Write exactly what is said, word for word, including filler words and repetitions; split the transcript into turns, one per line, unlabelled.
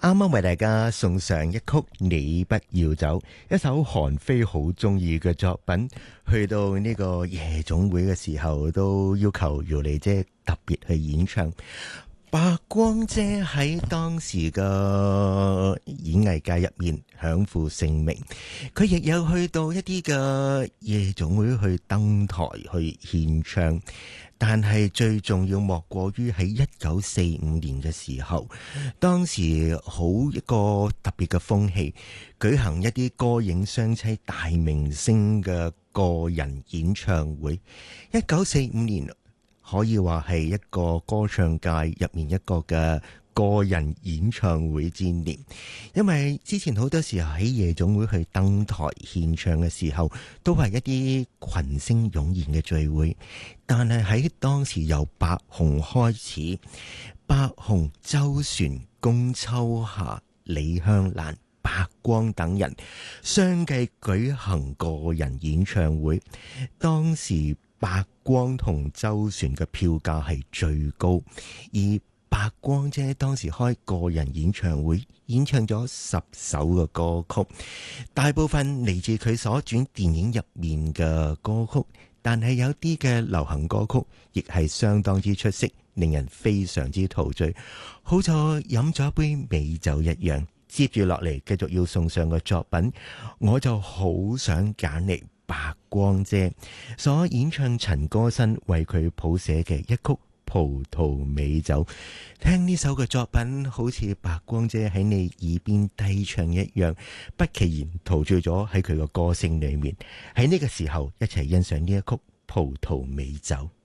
啱啱為大家送上一曲《你不要走》，一首韓非好中意嘅作品。去到呢個夜總會嘅時候，都要求姚莉姐特別去演唱。白光姐喺當時嘅演藝界入面享負盛名，佢亦有去到一啲嘅夜總會去登台去獻唱。但係最重要莫過於喺一九四五年嘅時候，當時好一個特別嘅風氣，舉行一啲歌影雙棲大明星嘅個人演唱會。一九四五年可以話係一個歌唱界入面一個嘅個人演唱會之年，因為之前好多時候喺夜總會去登台獻唱嘅時候，都係一啲群星湧現嘅聚會。但係喺當時由白虹開始，白虹、周璇、龔秋霞、李香蘭、白光等人相繼舉行個人演唱會。當時白光同周璇嘅票價係最高，而白光姐當時開個人演唱會，演唱咗十首嘅歌曲，大部分嚟自佢所轉電影入面嘅歌曲，但係有啲嘅流行歌曲亦係相當之出色，令人非常之陶醉，好似飲咗一杯美酒一樣。接住落嚟繼續要送上嘅作品，我就好想揀嚟白光姐所演唱陳歌辛為佢譜寫嘅一曲《葡萄美酒》。聽呢首嘅作品，好似白光姐喺你耳邊低唱一樣，不其然陶醉咗喺佢嘅歌聲裏面。喺呢個時候，一齊欣賞呢一曲《葡萄美酒》。